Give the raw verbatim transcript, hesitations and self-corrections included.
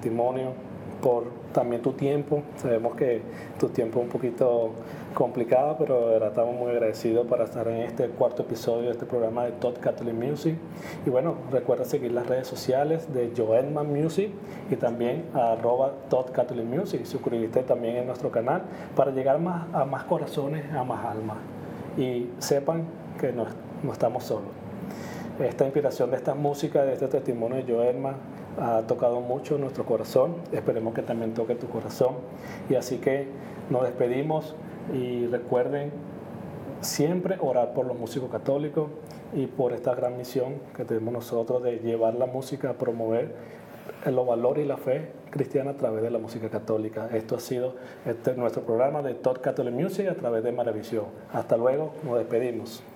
testimonio, por también tu tiempo. Sabemos que tu tiempo es un poquito complicado, pero de verdad estamos muy agradecidos para estar en este cuarto episodio de este programa de Todd Catholic Music. Y bueno, recuerda seguir las redes sociales de Joelman Music y también a arroba Todd Catholic Music. Suscribirte también en nuestro canal para llegar más, a más corazones, a más almas. Y sepan que no, no estamos solos. Esta inspiración de esta música, de este testimonio de Joelman, ha tocado mucho nuestro corazón. Esperemos que también toque tu corazón. Y así que nos despedimos y recuerden siempre orar por los músicos católicos y por esta gran misión que tenemos nosotros de llevar la música a promover los valores y la fe cristiana a través de la música católica. Esto ha sido este, nuestro programa de Todd Catholic Music a través de Maravisión. Hasta luego, nos despedimos.